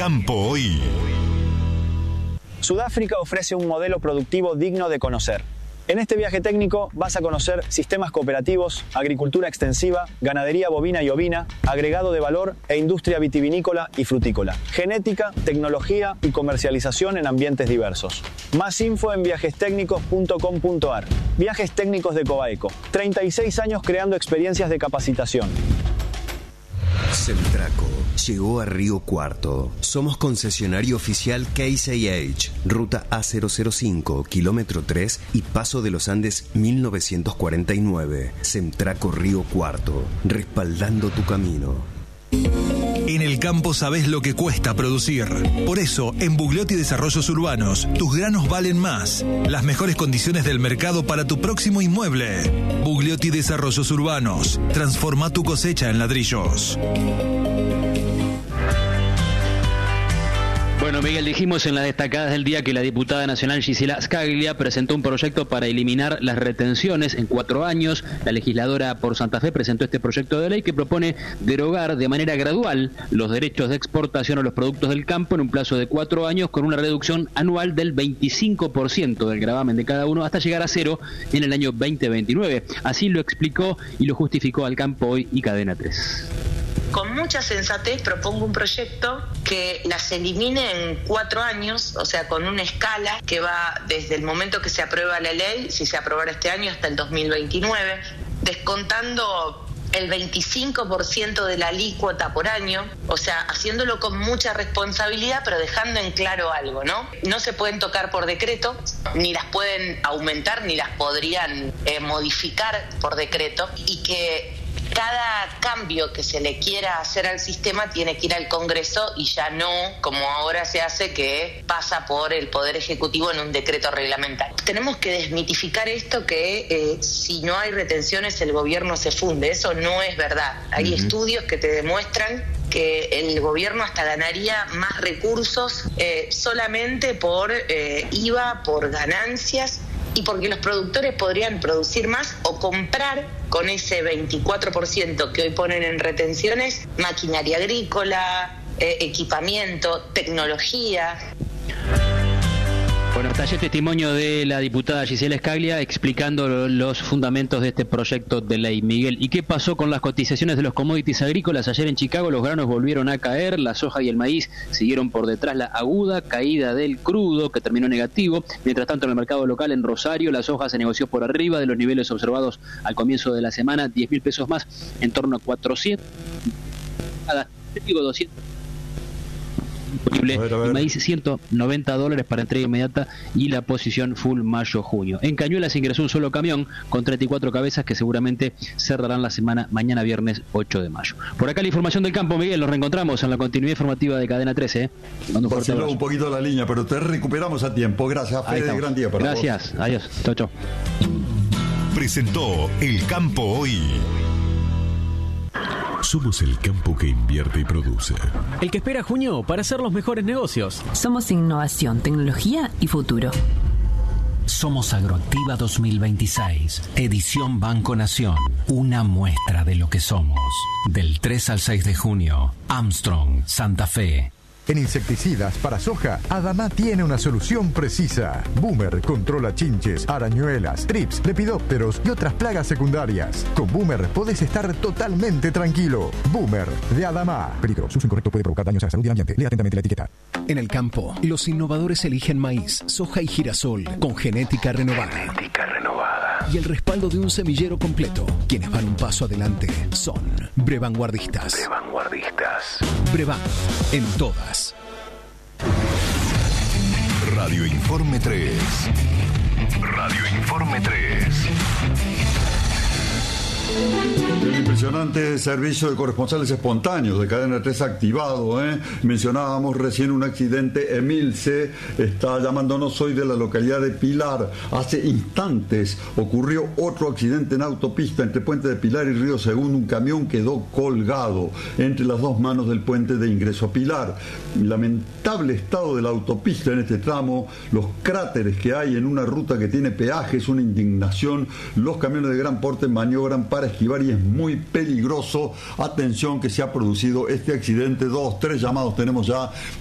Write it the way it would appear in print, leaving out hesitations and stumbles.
campo hoy. Sudáfrica ofrece un modelo productivo digno de conocer. En este viaje técnico vas a conocer sistemas cooperativos, agricultura extensiva, ganadería bovina y ovina, agregado de valor e industria vitivinícola y frutícola, genética, tecnología y comercialización en ambientes diversos. Más info en viajestécnicos.com.ar. Viajes técnicos de Covaeco. 36 años creando experiencias de capacitación. Semtraco llegó a Río Cuarto. Somos concesionario oficial Case IH, ruta A005, kilómetro 3 y Paso de los Andes 1949. Semtraco Río Cuarto, respaldando tu camino. En el campo sabés lo que cuesta producir. Por eso, en Bugliotti Desarrollos Urbanos, tus granos valen más. Las mejores condiciones del mercado para tu próximo inmueble. Bugliotti Desarrollos Urbanos. Transforma tu cosecha en ladrillos. Bueno, Miguel, dijimos en las destacadas del día que la diputada nacional Gisela Scaglia presentó un proyecto para eliminar las retenciones en 4 años. La legisladora por Santa Fe presentó este proyecto de ley que propone derogar de manera gradual los derechos de exportación a los productos del campo en un plazo de 4 años con una reducción anual del 25% del gravamen de cada uno hasta llegar a 0 en el año 2029. Así lo explicó y lo justificó Al Campo Hoy y Cadena 3. Con mucha sensatez propongo un proyecto que las elimine en 4 años, o sea, con una escala que va desde el momento que se aprueba la ley, si se aprobara este año, hasta el 2029, descontando el 25% de la alícuota por año, o sea, haciéndolo con mucha responsabilidad, pero dejando en claro algo, ¿no? No se pueden tocar por decreto, ni las pueden aumentar, ni las podrían modificar por decreto, y que cada cambio que se le quiera hacer al sistema tiene que ir al Congreso y ya no, como ahora se hace, que pasa por el Poder Ejecutivo en un decreto reglamentario. Tenemos que desmitificar esto que si no hay retenciones el gobierno se funde. Eso no es verdad. Hay estudios que te demuestran que el gobierno hasta ganaría más recursos solamente por IVA, por ganancias, y porque los productores podrían producir más o comprar con ese 24% que hoy ponen en retenciones maquinaria agrícola, equipamiento, tecnología. Bueno, hasta allí el testimonio de la diputada Gisela Scaglia explicando los fundamentos de este proyecto de ley. Miguel, ¿y qué pasó con las cotizaciones de los commodities agrícolas? Ayer en Chicago los granos volvieron a caer, la soja y el maíz siguieron por detrás la aguda caída del crudo, que terminó negativo. Mientras tanto, en el mercado local en Rosario, la soja se negoció por arriba de los niveles observados al comienzo de la semana, 10.000 pesos más, en torno a 400, 200. Disponible. El maíz $190 para entrega inmediata y la posición full mayo-junio. En Cañuelas ingresó un solo camión con 34 cabezas que seguramente cerrarán la semana mañana viernes 8 de mayo. Por acá la información del campo, Miguel, nos reencontramos en la continuidad informativa de Cadena 13. Vaciló un poquito la línea, pero te recuperamos a tiempo. Gracias, Fede, gran día para vos. Gracias, adiós, chau, chau. Presentó El Campo Hoy. Somos el campo que invierte y produce. El que espera junio para hacer los mejores negocios. Somos innovación, tecnología y futuro. Somos Agroactiva 2026, edición Banco Nación. Una muestra de lo que somos. Del 3 al 6 de junio, Armstrong, Santa Fe. En insecticidas para soja, Adama tiene una solución precisa. Boomer controla chinches, arañuelas, trips, lepidópteros y otras plagas secundarias. Con Boomer podés estar totalmente tranquilo. Boomer de Adama. Peligro, su uso incorrecto puede provocar daños a la salud y al ambiente. Lea atentamente la etiqueta. En el campo, los innovadores eligen maíz, soja y girasol con genética renovada. Y el respaldo de un semillero completo. Quienes van un paso adelante son Brevanguardistas. Brevan, en todas. Radio Informe 3. El impresionante servicio de corresponsales espontáneos de Cadena 3 activado, Mencionábamos recién un accidente. Emilce está llamándonos hoy de la localidad de Pilar. Hace instantes ocurrió otro accidente en autopista entre Puente de Pilar y Río Segundo. Un camión quedó colgado entre las dos manos del puente de ingreso a Pilar. Lamentable estado de la autopista en este tramo, los cráteres que hay en una ruta que tiene peajes, una indignación. Los camiones de gran porte maniobran para esquivar y es muy peligroso. Atención que se ha producido este accidente. 2, 3 llamados tenemos ya.